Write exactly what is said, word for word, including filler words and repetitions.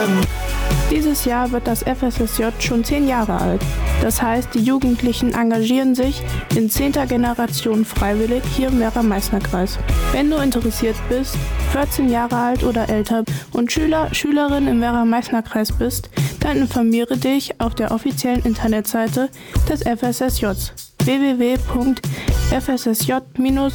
Dieses Jahr wird das F S S J schon zehn Jahre alt. Das heißt, die Jugendlichen engagieren sich in zehnter Generation freiwillig hier im Werra-Meißner-Kreis. Wenn du interessiert bist, vierzehn Jahre alt oder älter und Schüler, Schülerin im Werra-Meißner-Kreis bist, dann informiere dich auf der offiziellen Internetseite des F S S J w w w punkt f s s j